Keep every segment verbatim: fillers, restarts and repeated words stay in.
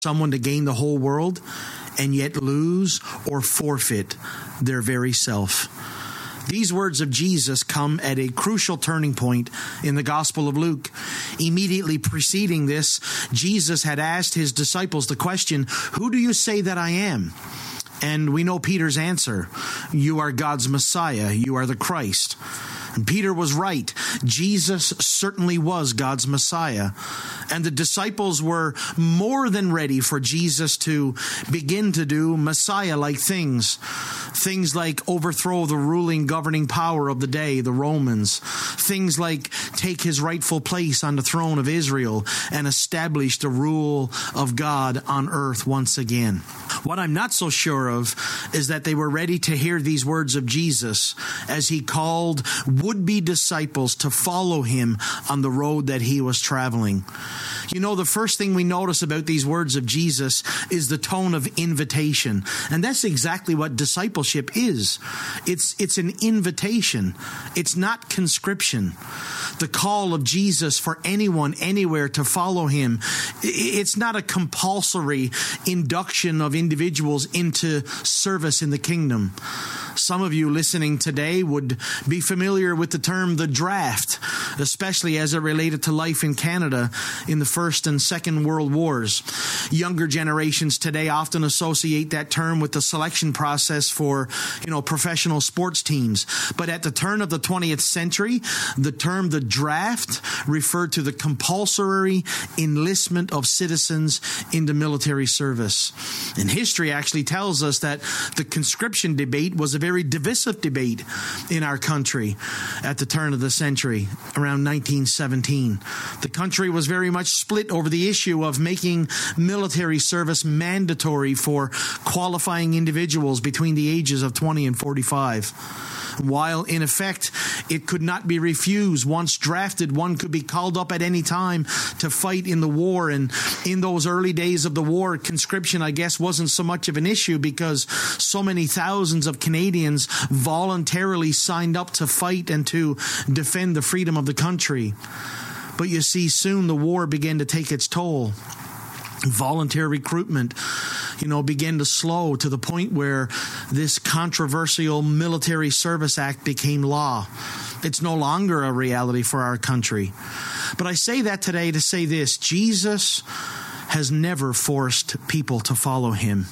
someone to gain the whole world and yet lose or forfeit their very self. These words of Jesus come at a crucial turning point in the Gospel of Luke. Immediately preceding this, Jesus had asked his disciples the question, "Who do you say that I am?" And we know Peter's answer, "You are God's Messiah. You are the Christ." And Peter was right. Jesus certainly was God's Messiah. And the disciples were more than ready for Jesus to begin to do Messiah-like things. Things like overthrow the ruling, governing power of the day, the Romans. Things like take his rightful place on the throne of Israel and establish the rule of God on earth once again. What I'm not so sure of is that they were ready to hear these words of Jesus as he called would-be disciples to follow him on the road that he was traveling. You know, the first thing we notice about these words of Jesus is the tone of invitation. And that's exactly what discipleship is. It's, it's an invitation. It's not conscription. The call of Jesus for anyone, anywhere to follow him, it's not a compulsory induction of individuals into service in the kingdom. Some of you listening today would be familiar with the term the draft, especially as it related to life in Canada in the First and Second World Wars. Younger generations today often associate that term with the selection process for, you know, professional sports teams. But at the turn of the twentieth century, the term the draft referred to the compulsory enlistment of citizens into military service. And history actually tells us that the conscription debate was a very divisive debate in our country at the turn of the century, around nineteen seventeen. The country was very much split over the issue of making military service mandatory for qualifying individuals between the ages of twenty and forty-five. While in effect it could not be refused, once drafted, one could be called up at any time to fight in the war. And in those early days of the war, conscription, I guess, wasn't so much of an issue because so many thousands of Canadians voluntarily signed up to fight and to defend the freedom of the country. But you see, soon the war began to take its toll. Volunteer recruitment, you know, began to slow to the point where this controversial Military Service Act became law. It's no longer a reality for our country. But I say that today to say this: Jesus has never forced people to follow him.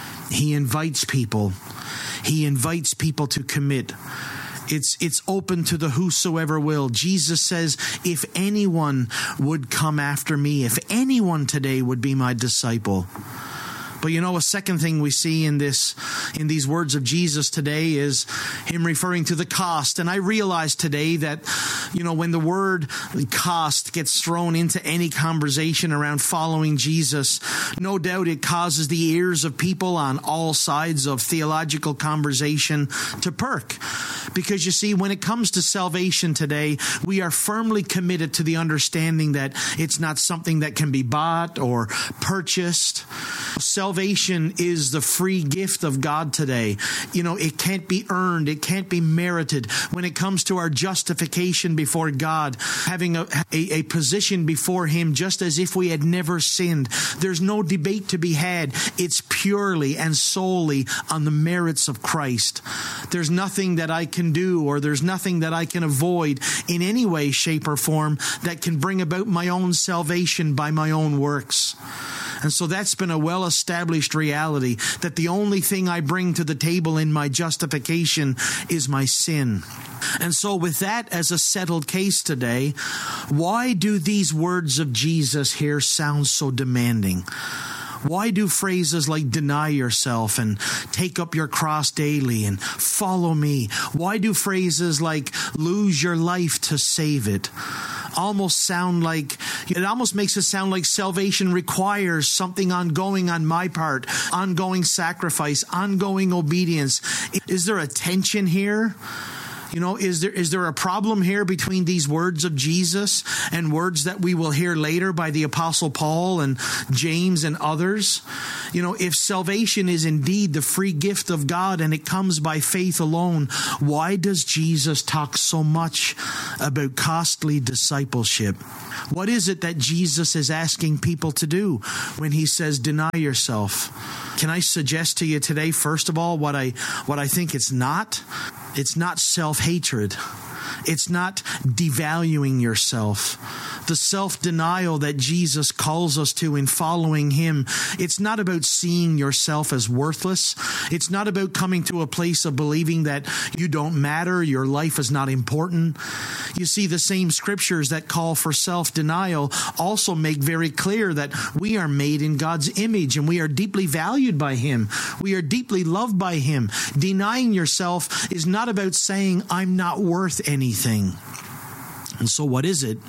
He invites people. He invites people to commit. It's it's open to the whosoever will. Jesus says, if anyone would come after me, if anyone today would be my disciple. But you know, a second thing we see in this, in these words of Jesus today is him referring to the cost. And I realize today that, you know, when the word cost gets thrown into any conversation around following Jesus, no doubt it causes the ears of people on all sides of theological conversation to perk. Because you see, when it comes to salvation today, we are firmly committed to the understanding that it's not something that can be bought or purchased. Salvation is the free gift of God today. You know, it can't be earned. It can't be merited. When it comes to our justification before God, having a, a, a position before him just as if we had never sinned, there's no debate to be had. It's purely and solely on the merits of Christ. There's nothing that I can do, or there's nothing that I can avoid in any way, shape, or form that can bring about my own salvation by my own works. And so that's been a well-established reality, that the only thing I bring to the table in my justification is my sin. And so with that as a settled case today, why do these words of Jesus here sound so demanding? Why do phrases like deny yourself and take up your cross daily and follow me? Why do phrases like lose your life to save it almost sound like, it almost makes it sound like salvation requires something ongoing on my part, ongoing sacrifice, ongoing obedience? Is there a tension here? You know, is there is there a problem here between these words of Jesus and words that we will hear later by the Apostle Paul and James and others? You know, if salvation is indeed the free gift of God and it comes by faith alone, why does Jesus talk so much about costly discipleship? What is it that Jesus is asking people to do when he says, deny yourself? Can I suggest to you today, first of all, what I what I think it's not? It's not self-hatred. It's not devaluing yourself. The self-denial that Jesus calls us to in following him, it's not about seeing yourself as worthless. It's not about coming to a place of believing that you don't matter, your life is not important. You see, the same scriptures that call for self-denial also make very clear that we are made in God's image and we are deeply valued by him. We are deeply loved by him. Denying yourself is not about saying, I'm not worth anything. And so what is it?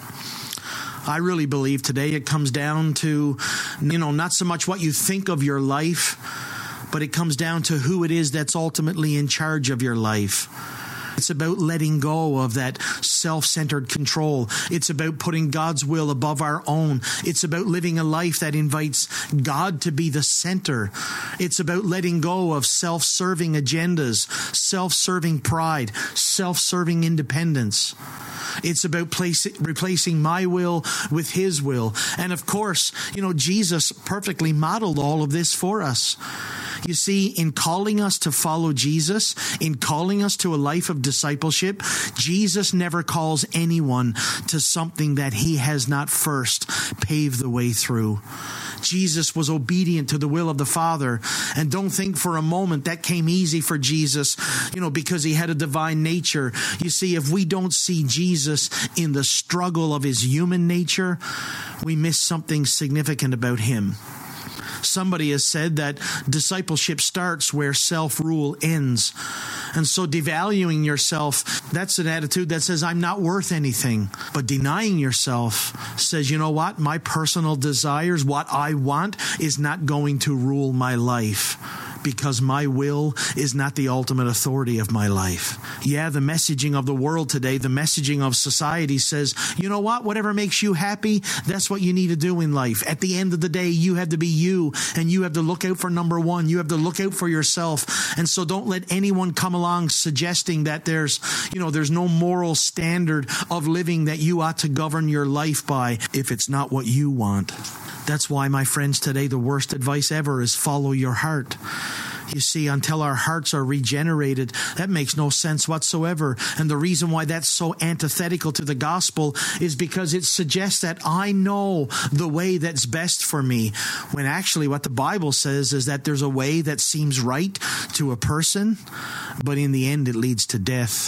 I really believe today it comes down to, you know, not so much what you think of your life, but it comes down to who it is that's ultimately in charge of your life. It's about letting go of that self-centered control. It's about putting God's will above our own. It's about living a life that invites God to be the center. It's about letting go of self-serving agendas, self-serving pride, self-serving independence. It's about placing, replacing my will with his will. And of course, you know, Jesus perfectly modeled all of this for us. You see, in calling us to follow Jesus, in calling us to a life of discipleship, Jesus never calls anyone to something that he has not first paved the way through. Jesus was obedient to the will of the Father. And don't think for a moment that came easy for Jesus, you know, because he had a divine nature. You see, if we don't see Jesus in the struggle of his human nature, we miss something significant about him. Somebody has said that discipleship starts where self-rule ends. And so devaluing yourself, that's an attitude that says, I'm not worth anything. But denying yourself says, you know what? My personal desires, what I want, is not going to rule my life, because my will is not the ultimate authority of my life. Yeah, the messaging of the world today, the messaging of society says, you know what? Whatever makes you happy, that's what you need to do in life. At the end of the day, you have to be you, and you have to look out for number one. You have to look out for yourself. And so don't let anyone come along suggesting that there's, you know, there's no moral standard of living that you ought to govern your life by if it's not what you want. That's why, my friends, today the worst advice ever is follow your heart. You see, until our hearts are regenerated, that makes no sense whatsoever. And the reason why that's so antithetical to the gospel is because it suggests that I know the way that's best for me, when actually what the Bible says is that there's a way that seems right to a person, but in the end it leads to death.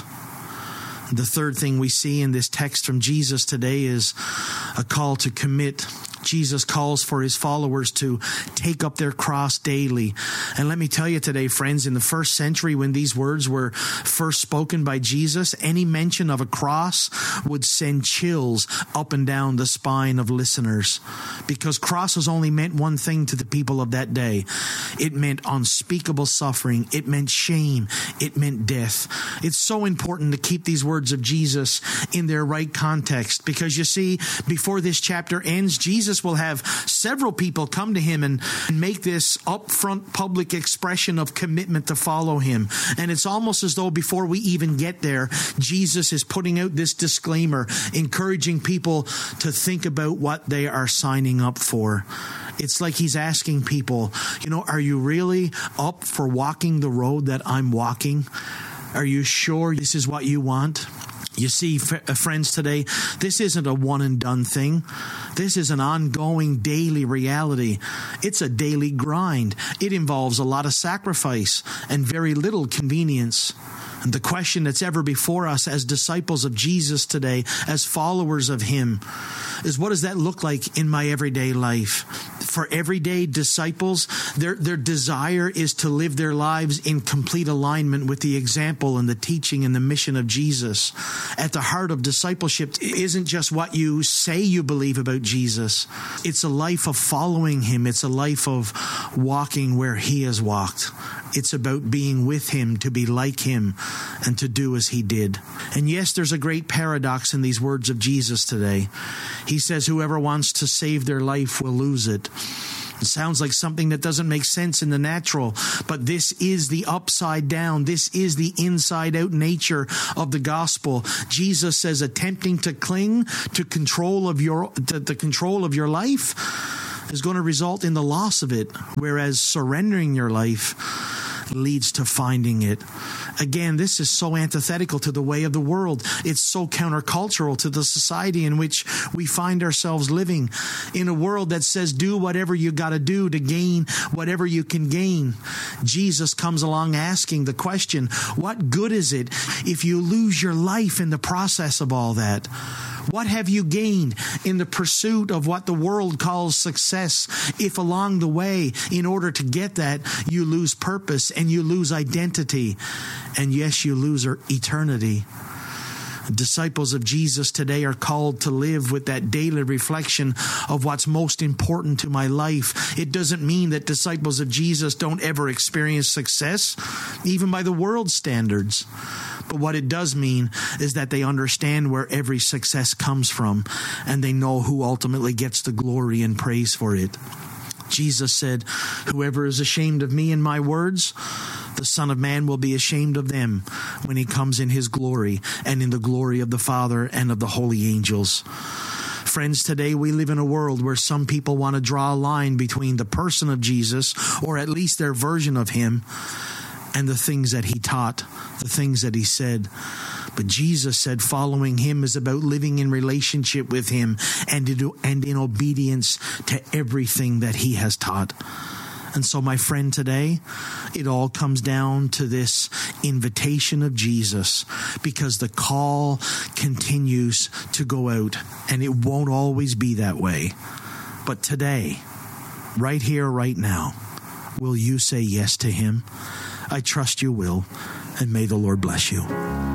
The third thing we see in this text from Jesus today is a call to commit. Jesus calls for his followers to take up their cross daily. And let me tell you today, friends, in the first century when these words were first spoken by Jesus, any mention of a cross would send chills up and down the spine of listeners, because crosses only meant one thing to the people of that day. It meant unspeakable suffering. It meant shame. It meant death. It's so important to keep these words of Jesus in their right context, because you see, before this chapter ends, Jesus will have several people come to him and make this upfront public expression of commitment to follow him. And it's almost as though before we even get there, Jesus is putting out this disclaimer, encouraging people to think about what they are signing up for. It's like he's asking people, you know, are you really up for walking the road that I'm walking? Are you sure this is what you want? You see, f- friends, today, this isn't a one and done thing. This is an ongoing daily reality. It's a daily grind. It involves a lot of sacrifice and very little convenience. And the question that's ever before us as disciples of Jesus today, as followers of him, is what does that look like in my everyday life? For everyday disciples, their, their desire is to live their lives in complete alignment with the example and the teaching and the mission of Jesus. At the heart of discipleship isn't just what you say you believe about Jesus. It's a life of following him. It's a life of walking where he has walked. It's about being with him, to be like him, and to do as he did. And yes, there's a great paradox in these words of Jesus today. He says, whoever wants to save their life will lose it. It sounds like something that doesn't make sense in the natural, but this is the upside down. This is the inside out nature of the gospel. Jesus says attempting to cling to control of your, to the control of your life is going to result in the loss of it, whereas surrendering your life leads to finding it. Again, this is so antithetical to the way of the world. It's so countercultural to the society in which we find ourselves living, in a world that says do whatever you got to do to gain whatever you can gain. Jesus comes along asking the question, what good is it if you lose your life in the process of all that? What have you gained in the pursuit of what the world calls success if along the way, in order to get that, you lose purpose and you lose identity, and yes, you lose eternity? Disciples of Jesus today are called to live with that daily reflection of what's most important to my life. It doesn't mean that disciples of Jesus don't ever experience success, even by the world's standards. But what it does mean is that they understand where every success comes from, and they know who ultimately gets the glory and praise for it. Jesus said, whoever is ashamed of me and my words, the Son of Man will be ashamed of them when he comes in his glory and in the glory of the Father and of the holy angels. Friends, today we live in a world where some people want to draw a line between the person of Jesus, or at least their version of him, and the things that he taught, the things that he said. But Jesus said following him is about living in relationship with him and in obedience to everything that he has taught. And so, my friend, today, it all comes down to this invitation of Jesus, because the call continues to go out, and it won't always be that way. But today, right here, right now, will you say yes to him? I trust you will, and may the Lord bless you.